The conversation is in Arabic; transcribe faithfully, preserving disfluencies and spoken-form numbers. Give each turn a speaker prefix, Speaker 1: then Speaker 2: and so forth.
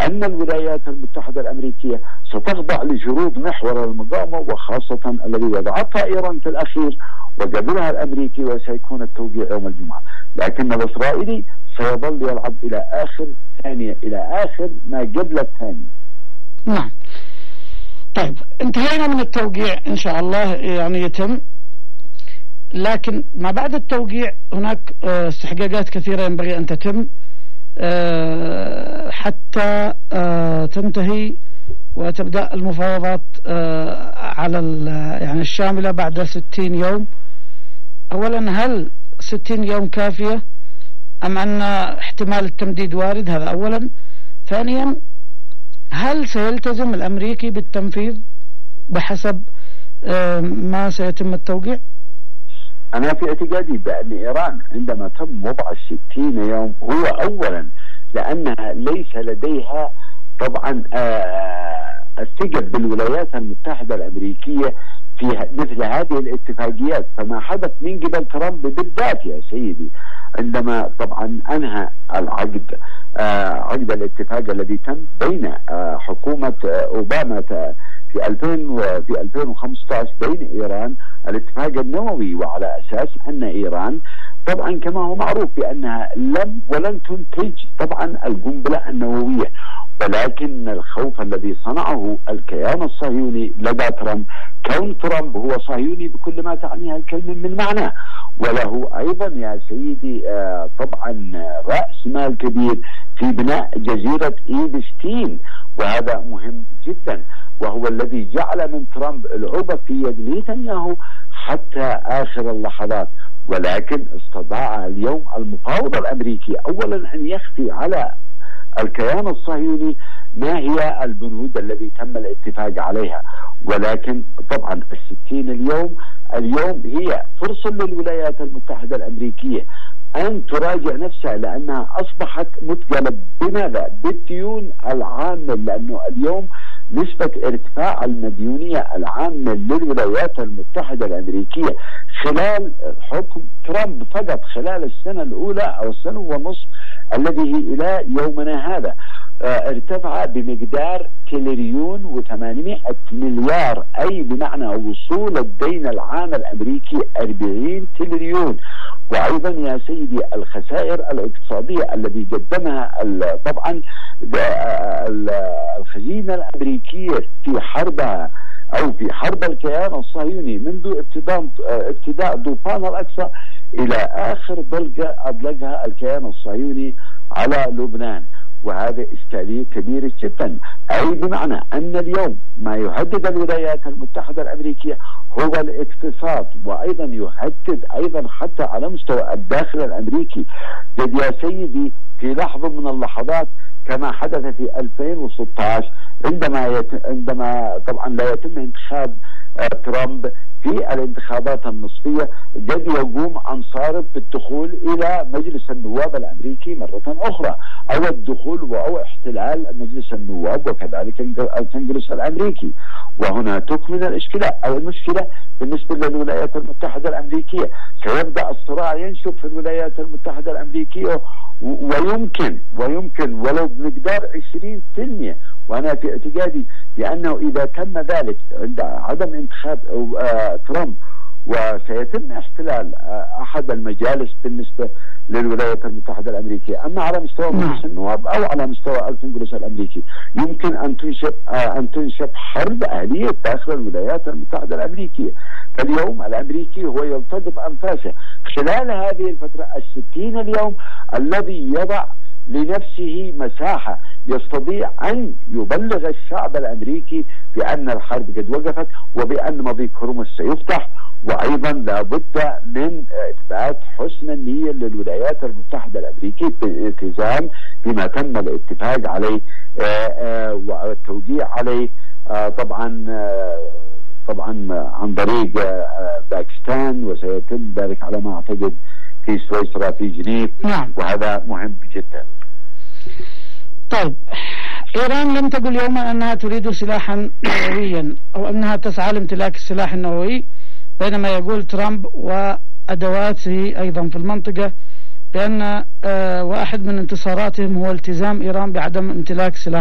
Speaker 1: بأن الولايات المتحدة الأمريكية ستخضع لشروط محور المقاومة، وخاصة الذي وضعتها إيران في الأخير وقبلها الأمريكي، وسيكون التوقيع يوم الجمعة. لكن الإسرائيلي سيظل يلعب إلى آخر ثانية، إلى آخر ما قبل الثانية.
Speaker 2: نعم. طيب انتهينا من التوقيع إن شاء الله يعني يتم، لكن ما بعد التوقيع هناك استحقاقات كثيرة ينبغي أن تتم حتى تنتهي وتبدأ المفاوضات على يعني الشاملة بعد ستين يوم. أولا، هل ستين يوم كافية أم أن احتمال التمديد وارد؟ هذا أولا. ثانيا، هل سيلتزم الأمريكي بالتنفيذ بحسب ما سيتم التوقيع؟
Speaker 1: أنا في اعتقادي بأن إيران عندما تم وضع الستين يوم هو أولا لأنها ليس لديها طبعا الثقة بالولايات المتحدة الأمريكية في مثل هذه الاتفاقيات. فما حدث من قبل ترامب بالذات يا سيدي عندما طبعا أنهى العقد عقد الاتفاق الذي تم بين حكومة أوباما في ألفين في ألفين وخمسة عشر بين إيران، الاتفاق النووي، وعلى أساس أن إيران طبعا كما هو معروف بأنها لم ولن تنتج طبعا القنبلة النووية، ولكن الخوف الذي صنعه الكيان الصهيوني لدى ترامب، كون ترامب هو صهيوني بكل ما تعنيها الكلمة من معنى، وله أيضا يا سيدي آه طبعا رأس مال كبير في بناء جزيرة إيبستين، وهذا مهم جدا، وهو الذي جعل من ترامب العقبة في يد نتنياهو حتى آخر اللحظات. ولكن استطاع اليوم المفاوض الأمريكي أولا أن يخفي على الكيان الصهيوني ما هي البنود الذي تم الاتفاق عليها. ولكن طبعا الستين اليوم اليوم هي فرصة للولايات المتحدة الأمريكية أن تراجع نفسها، لأنها أصبحت مثقلة بماذا؟ بالديون العامة، لأنه اليوم نسبة ارتفاع المديونية العامة للولايات المتحدة الأمريكية خلال حكم ترامب فقط خلال السنة الأولى أو السنة ونصف الذي هي إلى يومنا هذا اه ارتفع بمقدار تريليون وثمانمائة مليار، أي بمعنى وصول الدين العام الأمريكي أربعين تريليون. وأيضا يا سيدي الخسائر الاقتصادية التي قدمها طبعا الخزينة الأمريكية في حربها أو في حرب الكيان الصهيوني منذ ابتداء ابتداء طوفان الأقصى إلى آخر ضلقة أطلقها الكيان الصهيوني على لبنان، وهذا إشكالية كبيرة جدا. أي بمعنى أن اليوم ما يهدد الولايات المتحدة الأمريكية هو الاقتصاد، وأيضا يهدد أيضا حتى على مستوى الداخل الأمريكي. قد يا سيدي في لحظة من اللحظات كما حدث في ألفين وستة عشر عندما يت... عندما طبعا لا يتم انتخاب آه ترامب في الانتخابات النصفية، قد يقوم أنصاره بالدخول إلى مجلس النواب الأمريكي مرة أخرى، أو الدخول أو احتلال مجلس النواب وكذلك الكونغرس الأمريكي. وهنا تكمن الإشكالة أو المشكلة بالنسبة للولايات المتحدة الأمريكية. سيبدأ الصراع ينشب في الولايات المتحدة الأمريكية، ويمكن ويمكن ولو بمقدار عشرين بالمئة. وأنا في اعتقادي بأنه إذا تم ذلك عند عدم انتخاب آه ترامب وسيتم احتلال آه أحد المجالس بالنسبة للولايات المتحدة الأمريكية، أما على مستوى مجلس النواب أو على مستوى الكونغرس الأمريكي، يمكن أن تنشب آه أن تنشب حرب أهلية داخل الولايات المتحدة الأمريكية. فاليوم الأمريكي هو يلتقط أنفاسه خلال هذه الفترة الستين اليوم الذي يضع لنفسه مساحة يستطيع أن يبلغ الشعب الأمريكي بأن الحرب قد وقفت وبأن مضيق هرمز سيفتح. وأيضا لابد من إثبات حسن النية للولايات المتحدة الأمريكية بالالتزام بما تم الاتفاق عليه والتوقيع عليه طبعا طبعا عن طريق باكستان، وسيتم ذلك على ما أعتقد في سويسرا في جنيف.
Speaker 2: نعم.
Speaker 1: وهذا مهم جدا.
Speaker 2: طيب، إيران لم تقل يوما أنها تريد سلاحا نوويا أو أنها تسعى لامتلاك السلاح النووي، بينما يقول ترامب وأدواته أيضا في المنطقة بأن واحد من انتصاراتهم هو التزام إيران بعدم امتلاك سلاح